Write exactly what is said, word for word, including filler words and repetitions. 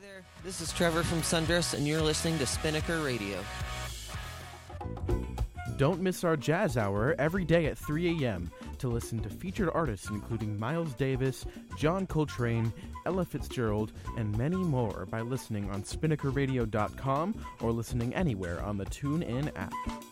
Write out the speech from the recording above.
there, this is Trevor from Sundress, and you're listening to Spinnaker Radio. Don't miss our Jazz Hour every day at three a.m. to listen to featured artists including Miles Davis, John Coltrane, Ella Fitzgerald, and many more by listening on spinnaker radio dot com or listening anywhere on the TuneIn app.